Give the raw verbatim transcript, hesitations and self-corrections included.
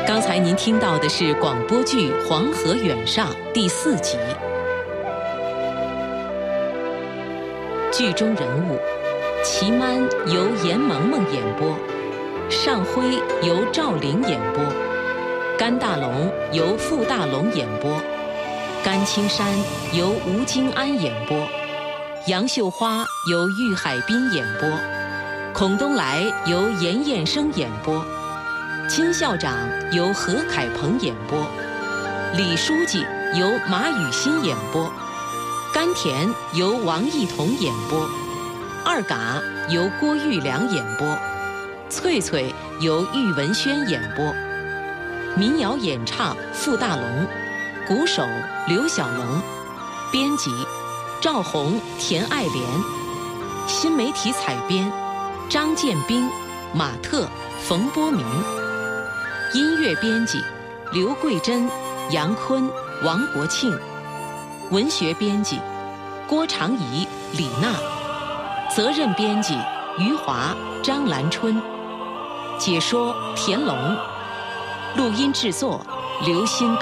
刚才您听到的是广播剧《黄河远上》第四集。剧中人物：齐曼由严萌萌演播，尚辉由赵玲演播，甘大龙由傅大龙演播，甘青山由吴金安演播，杨秀花由郁海滨演播，孔东来由严彦生演播，金校长由何凯鹏演播，李书记由马雨欣演播，甘甜由王艺彤演播，二嘎由郭玉良演播，翠翠由郁文轩演播，民谣演唱傅大龙，鼓手刘小龙，编辑赵红、田爱莲，新媒体采编张建斌、马特、冯波明，音乐编辑刘桂珍、杨坤、王国庆，文学编辑郭长怡、李娜，责任编辑余华、张兰春，解说田龙，录音制作刘新。